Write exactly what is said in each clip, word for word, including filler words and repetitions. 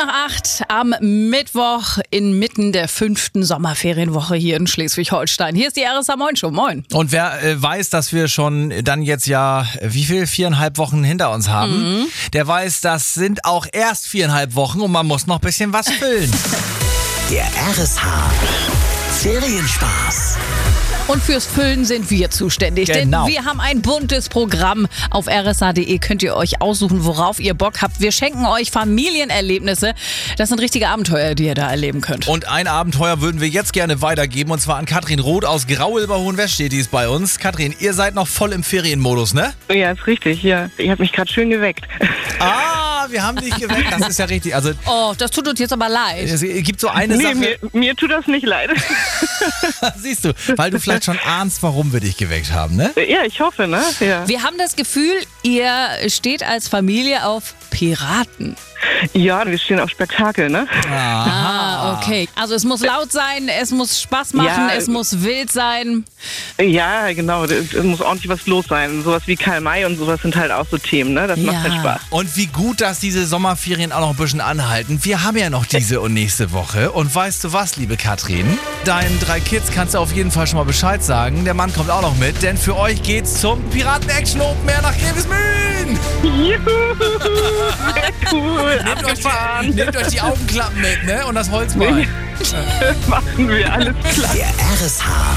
nach acht am Mittwoch inmitten der fünften Sommerferienwoche hier in Schleswig-Holstein. Hier ist die R S A Moin Show. Moin. Und wer äh, weiß, dass wir schon dann jetzt ja, wie viel, viereinhalb Wochen hinter uns haben, mhm. der weiß, das sind auch erst viereinhalb Wochen und man muss noch ein bisschen was füllen. Der R S H Ferienspaß. Und fürs Füllen sind wir zuständig, Genau. denn wir haben ein buntes Programm. Auf r s a punkt d e könnt ihr euch aussuchen, worauf ihr Bock habt. Wir schenken euch Familienerlebnisse. Das sind richtige Abenteuer, die ihr da erleben könnt. Und ein Abenteuer würden wir jetzt gerne weitergeben, und zwar an Katrin Roth aus Graul bei Hohenwestedt, die ist bei uns. Katrin, ihr seid noch voll im Ferienmodus, ne? Ja, ist richtig, ja. Ihr habt mich gerade schön geweckt. Ah, wir haben dich geweckt, das ist ja richtig. Also, Oh, das tut uns jetzt aber leid. es gibt so eine Nee, Sache, mir, mir tut das nicht leid. siehst du, weil du vielleicht schon ahnst, warum wir dich geweckt haben, ne? Ja, ich hoffe, ne? Ja. Wir haben das Gefühl, ihr steht als Familie auf Piraten. Ja, wir stehen auf Spektakel, ne? Ah, okay. Also es muss laut sein, es muss Spaß machen, Ja. es muss wild sein. Ja, genau. Es muss ordentlich was los sein. Sowas wie Karl May und sowas sind halt auch so Themen, ne? Das macht Ja. halt Spaß. Und wie gut, dass diese Sommerferien auch noch ein bisschen anhalten. Wir haben ja noch diese und nächste Woche. Und weißt du was, liebe Katrin? Deinen drei Kids kannst du auf jeden Fall schon mal Bescheid sagen. Der Mann kommt auch noch mit, denn für euch geht's zum Piraten-Action-Open-Air nach Grevesmühlen. Juhu, sehr cool. Nehmt euch, die, Abgefahren. nehmt euch die Augenklappen mit, ne? Und das Holzbein. Machen wir, alles klar. Der R S H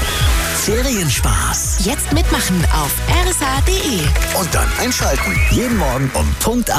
Ferienspaß. Jetzt mitmachen auf r s a punkt d e. Und dann einschalten. Jeden Morgen um Punkt